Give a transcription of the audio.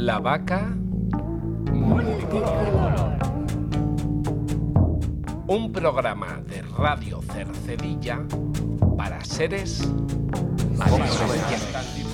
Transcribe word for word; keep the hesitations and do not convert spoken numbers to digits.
La vaca multicolor. Un programa de Radio Cercedilla para seres maravillosos.